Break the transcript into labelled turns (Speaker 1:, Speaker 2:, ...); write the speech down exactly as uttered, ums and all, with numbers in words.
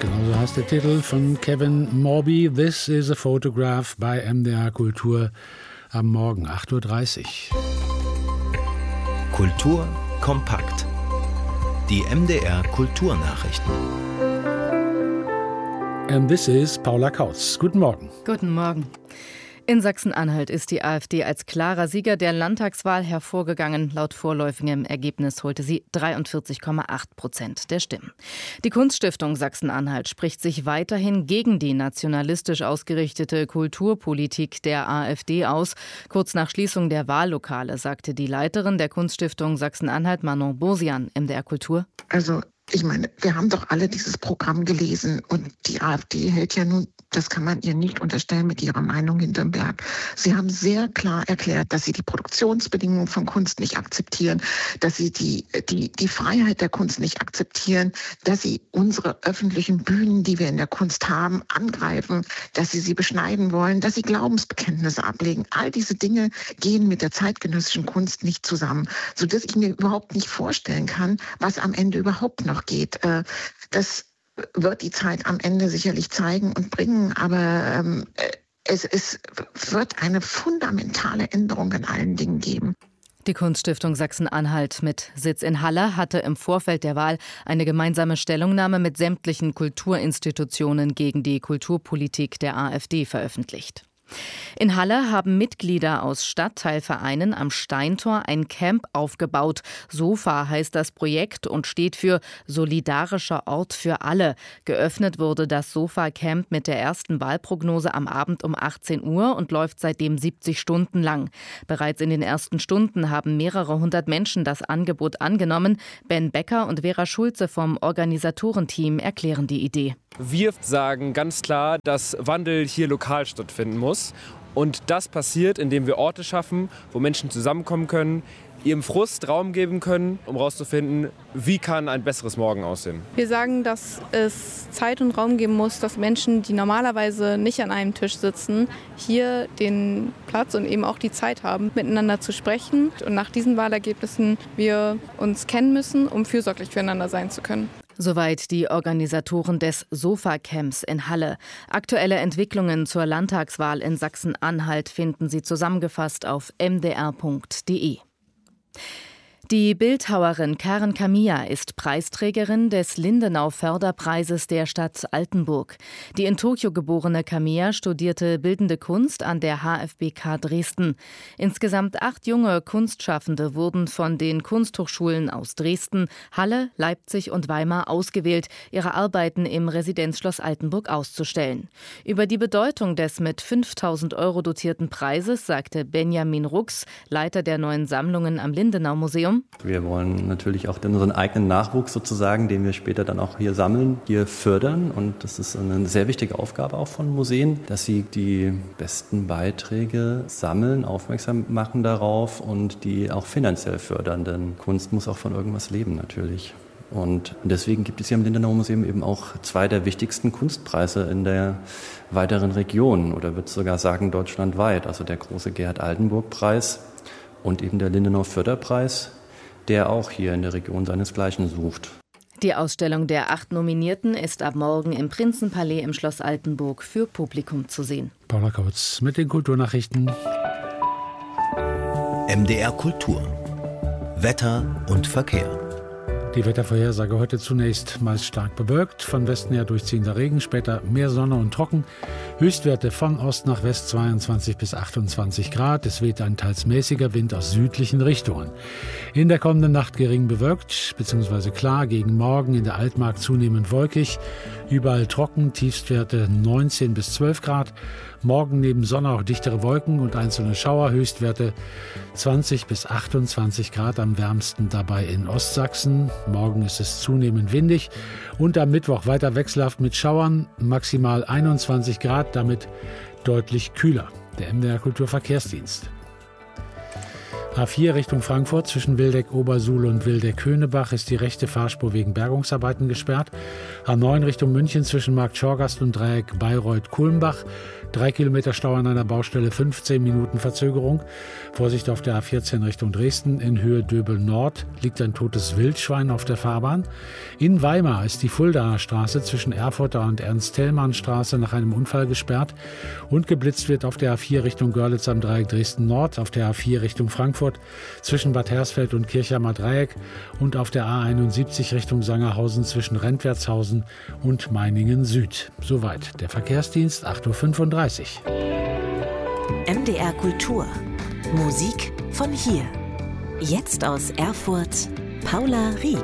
Speaker 1: Genauso heißt der Titel von Kevin Morby. This is a Photograph bei M D R Kultur am Morgen acht Uhr dreißig.
Speaker 2: Kultur kompakt. Die M D R Kulturnachrichten.
Speaker 1: And this is Paula Kautz. Guten Morgen.
Speaker 3: Guten Morgen. In Sachsen-Anhalt ist die AfD als klarer Sieger der Landtagswahl hervorgegangen. Laut vorläufigem Ergebnis holte sie dreiundvierzig Komma acht Prozent der Stimmen. Die Kunststiftung Sachsen-Anhalt spricht sich weiterhin gegen die nationalistisch ausgerichtete Kulturpolitik der AfD aus. Kurz nach Schließung der Wahllokale sagte die Leiterin der Kunststiftung Sachsen-Anhalt, Manon Bosian, M D R Kultur.
Speaker 4: Also ich meine, wir haben doch alle dieses Programm gelesen und die AfD hält ja nun, das kann man ihr nicht unterstellen, mit ihrer Meinung hinterm Berg. Sie haben sehr klar erklärt, dass sie die Produktionsbedingungen von Kunst nicht akzeptieren, dass sie die, die, die Freiheit der Kunst nicht akzeptieren, dass sie unsere öffentlichen Bühnen, die wir in der Kunst haben, angreifen, dass sie sie beschneiden wollen, dass sie Glaubensbekenntnisse ablegen. All diese Dinge gehen mit der zeitgenössischen Kunst nicht zusammen, sodass ich mir überhaupt nicht vorstellen kann, was am Ende überhaupt noch geht. Das wird die Zeit am Ende sicherlich zeigen und bringen, aber ähm, es, es wird eine fundamentale Änderung in allen Dingen geben.
Speaker 3: Die Kunststiftung Sachsen-Anhalt mit Sitz in Halle hatte im Vorfeld der Wahl eine gemeinsame Stellungnahme mit sämtlichen Kulturinstitutionen gegen die Kulturpolitik der AfD veröffentlicht. In Halle haben Mitglieder aus Stadtteilvereinen am Steintor ein Camp aufgebaut. SOFA heißt das Projekt und steht für Solidarischer Ort für alle. Geöffnet wurde das SOFA-Camp mit der ersten Wahlprognose am Abend um achtzehn Uhr und läuft seitdem siebzig Stunden lang. Bereits in den ersten Stunden haben mehrere hundert Menschen das Angebot angenommen. Ben Becker und Vera Schulze vom Organisatorenteam erklären die Idee.
Speaker 5: Wir sagen ganz klar, dass Wandel hier lokal stattfinden muss. Und das passiert, indem wir Orte schaffen, wo Menschen zusammenkommen können, ihrem Frust Raum geben können, um herauszufinden, wie kann ein besseres Morgen aussehen.
Speaker 6: Wir sagen, dass es Zeit und Raum geben muss, dass Menschen, die normalerweise nicht an einem Tisch sitzen, hier den Platz und eben auch die Zeit haben, miteinander zu sprechen. Und nach diesen Wahlergebnissen wir uns kennen müssen, um fürsorglich füreinander sein zu können.
Speaker 3: Soweit die Organisatoren des SOFA-Camps in Halle. Aktuelle Entwicklungen zur Landtagswahl in Sachsen-Anhalt finden Sie zusammengefasst auf m d r punkt d e. Die Bildhauerin Karen Kamiya ist Preisträgerin des Lindenau-Förderpreises der Stadt Altenburg. Die in Tokio geborene Kamiya studierte Bildende Kunst an der H F B K Dresden. Insgesamt acht junge Kunstschaffende wurden von den Kunsthochschulen aus Dresden, Halle, Leipzig und Weimar ausgewählt, ihre Arbeiten im Residenzschloss Altenburg auszustellen. Über die Bedeutung des mit fünftausend Euro dotierten Preises sagte Benjamin Rux, Leiter der neuen Sammlungen am Lindenau-Museum:
Speaker 7: Wir wollen natürlich auch unseren eigenen Nachwuchs sozusagen, den wir später dann auch hier sammeln, hier fördern. Und das ist eine sehr wichtige Aufgabe auch von Museen, dass sie die besten Beiträge sammeln, aufmerksam machen darauf und die auch finanziell fördern. Denn Kunst muss auch von irgendwas leben natürlich. Und deswegen gibt es hier im Lindenau Museum eben auch zwei der wichtigsten Kunstpreise in der weiteren Region oder würde sogar sagen deutschlandweit. Also der große Gerhard-Altenburg-Preis und eben der Lindenau-Förderpreis, der auch hier in der Region seinesgleichen sucht.
Speaker 3: Die Ausstellung der acht Nominierten ist ab morgen im Prinzenpalais im Schloss Altenburg für Publikum zu sehen.
Speaker 1: Paula Kautz mit den Kulturnachrichten.
Speaker 2: M D R Kultur. Wetter und Verkehr.
Speaker 1: Die Wettervorhersage heute zunächst meist stark bewölkt, von Westen her durchziehender Regen, später mehr Sonne und trocken. Höchstwerte von Ost nach West zweiundzwanzig bis achtundzwanzig Grad. Es weht ein teils mäßiger Wind aus südlichen Richtungen. In der kommenden Nacht gering bewölkt bzw. klar, gegen Morgen in der Altmark zunehmend wolkig. Überall trocken, Tiefstwerte neunzehn bis zwölf Grad. Morgen neben Sonne auch dichtere Wolken und einzelne Schauer, Höchstwerte zwanzig bis achtundzwanzig Grad, am wärmsten dabei in Ostsachsen. Morgen ist es zunehmend windig und am Mittwoch weiter wechselhaft mit Schauern, maximal einundzwanzig Grad, damit deutlich kühler. Der M D R Kulturverkehrsdienst. A vier Richtung Frankfurt zwischen Wildeck-Obersuhl und Wildeck-Höhnebach ist die rechte Fahrspur wegen Bergungsarbeiten gesperrt. A neun Richtung München zwischen Markt-Schorgast und Dreieck Bayreuth-Kulmbach. Drei Kilometer Stau an einer Baustelle, fünfzehn Minuten Verzögerung. Vorsicht auf der A vierzehn Richtung Dresden. In Höhe Döbel Nord liegt ein totes Wildschwein auf der Fahrbahn. In Weimar ist die Fuldaer Straße zwischen Erfurter und Ernst-Thälmann-Straße nach einem Unfall gesperrt. Und geblitzt wird auf der A vier Richtung Görlitz am Dreieck Dresden Nord, auf der A vier Richtung Frankfurt zwischen Bad Hersfeld und Kirchheimer Dreieck und auf der A einundsiebzig Richtung Sangerhausen zwischen Rentwertshausen und Meiningen Süd. Soweit der Verkehrsdienst, acht Uhr fünfunddreißig.
Speaker 8: M D R Kultur. Musik von hier. Jetzt aus Erfurt, Paula Rieck.